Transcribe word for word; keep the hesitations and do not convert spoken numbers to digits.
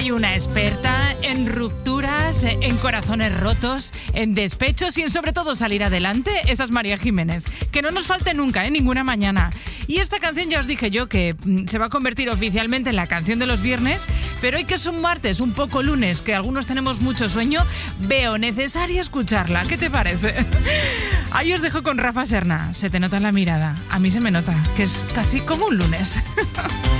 Soy una experta en rupturas, en corazones rotos, en despechos y en sobre todo salir adelante. Esa es María Jiménez. Que no nos falte nunca, ¿eh? Ninguna mañana. Y esta canción ya os dije yo que se va a convertir oficialmente en la canción de los viernes, pero hoy que es un martes, un poco lunes, que algunos tenemos mucho sueño, veo necesaria escucharla. ¿Qué te parece? Ahí os dejo con Rafa Serna. Se te nota en la mirada. A mí se me nota, que es casi como un lunes.